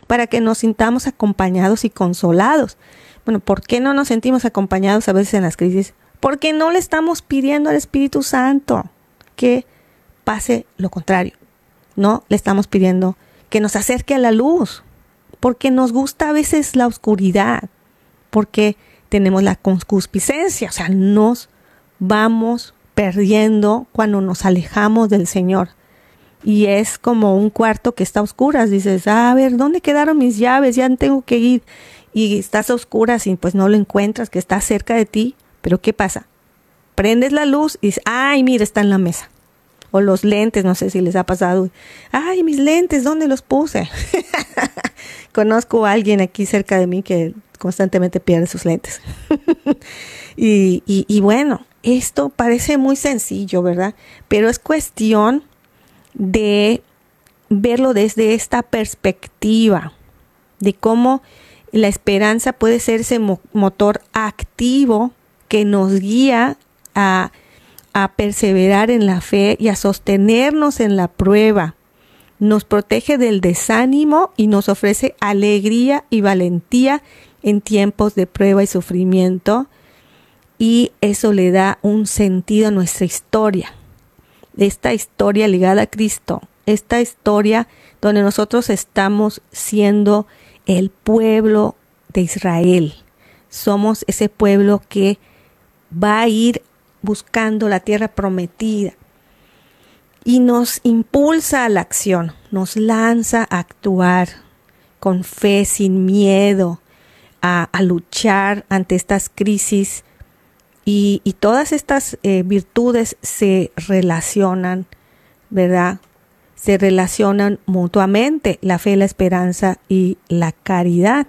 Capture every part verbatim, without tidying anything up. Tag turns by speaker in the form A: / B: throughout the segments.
A: para que nos sintamos acompañados y consolados. Bueno, ¿por qué no nos sentimos acompañados a veces en las crisis? Porque no le estamos pidiendo al Espíritu Santo que pase lo contrario. No le estamos pidiendo que nos acerque a la luz, porque nos gusta a veces la oscuridad, porque tenemos la concupiscencia, o sea, nos vamos perdiendo cuando nos alejamos del Señor. Y es como un cuarto que está a oscuras. Dices, ah, a ver, ¿dónde quedaron mis llaves? Ya tengo que ir. Y estás a oscuras y pues no lo encuentras, que está cerca de ti. Pero ¿qué pasa? Prendes la luz y dices, ay, mira, está en la mesa. O los lentes, no sé si les ha pasado. Ay, mis lentes, ¿dónde los puse? Conozco a alguien aquí cerca de mí que constantemente pierde sus lentes. y, y, y bueno, esto parece muy sencillo, ¿verdad? Pero es cuestión de verlo desde esta perspectiva, de cómo la esperanza puede ser ese mo- motor activo que nos guía a, a perseverar en la fe y a sostenernos en la prueba. Nos protege del desánimo y nos ofrece alegría y valentía en tiempos de prueba y sufrimiento, y eso le da un sentido a nuestra historia. Esta historia ligada a Cristo, esta historia donde nosotros estamos siendo el pueblo de Israel. Somos ese pueblo que va a ir buscando la tierra prometida y nos impulsa a la acción, nos lanza a actuar con fe, sin miedo, a, a luchar ante estas crisis. Y, y todas estas eh, virtudes se relacionan, ¿verdad? Se relacionan mutuamente, la fe, la esperanza y la caridad.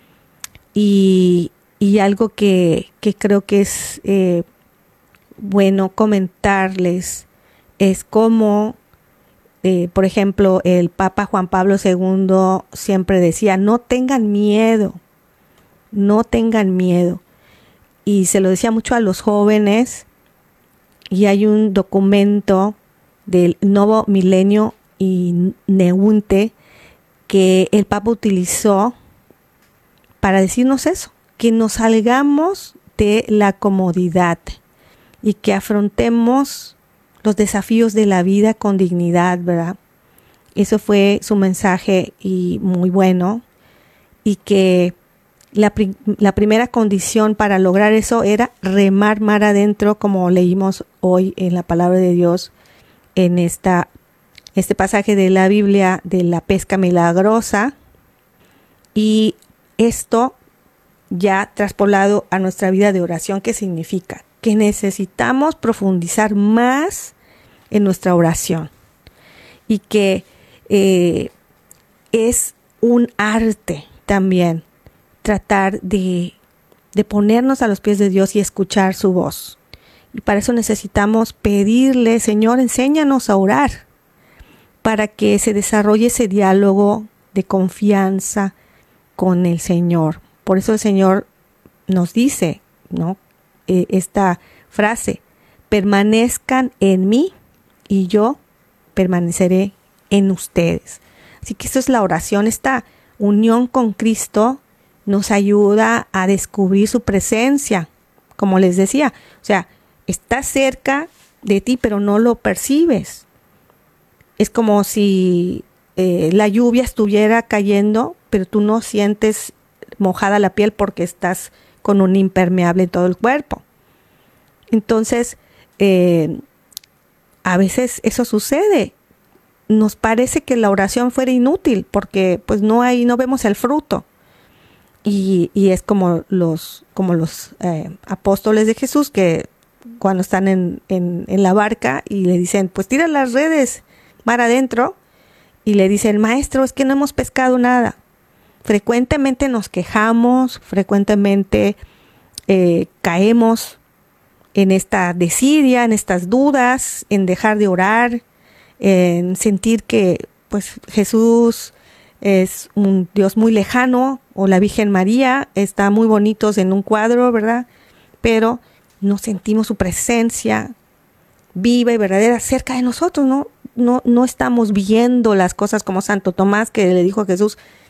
A: Y, y algo que, que creo que es eh, bueno comentarles es cómo, eh, por ejemplo, el Papa Juan Pablo segundo siempre decía, no tengan miedo, no tengan miedo. Y se lo decía mucho a los jóvenes, y hay un documento del Nuevo Milenio y Neunte que el Papa utilizó para decirnos eso, que nos salgamos de la comodidad y que afrontemos los desafíos de la vida con dignidad, ¿verdad? Eso fue su mensaje, y muy bueno, y que La, pri- la primera condición para lograr eso era remar mar adentro, como leímos hoy en la palabra de Dios, en esta, este pasaje de la Biblia de la pesca milagrosa. Y esto ya traspolado a nuestra vida de oración, ¿qué significa? Que necesitamos profundizar más en nuestra oración, y que eh, es un arte también tratar de, de ponernos a los pies de Dios y escuchar su voz. Y para eso necesitamos pedirle, Señor, enséñanos a orar, para que se desarrolle ese diálogo de confianza con el Señor. Por eso el Señor nos dice, ¿no? Eh, esta frase, permanezcan en mí y yo permaneceré en ustedes. Así que eso es la oración, esta unión con Cristo nos ayuda a descubrir su presencia, como les decía. O sea, está cerca de ti, pero no lo percibes. Es como si eh, la lluvia estuviera cayendo, pero tú no sientes mojada la piel porque estás con un impermeable en todo el cuerpo. Entonces, eh, a veces eso sucede. Nos parece que la oración fuera inútil porque pues no hay, no vemos el fruto. Y, y es como los, como los eh, apóstoles de Jesús, que cuando están en, en, en la barca y le dicen, pues tira las redes mar adentro, y le dicen, maestro, es que no hemos pescado nada. Frecuentemente nos quejamos, frecuentemente eh, caemos en esta desidia, en estas dudas, en dejar de orar, en sentir que pues Jesús es un Dios muy lejano, o la Virgen María está muy bonitos en un cuadro, ¿verdad? Pero no sentimos su presencia viva y verdadera cerca de nosotros, ¿no? No, no estamos viendo las cosas como Santo Tomás, que le dijo a Jesús,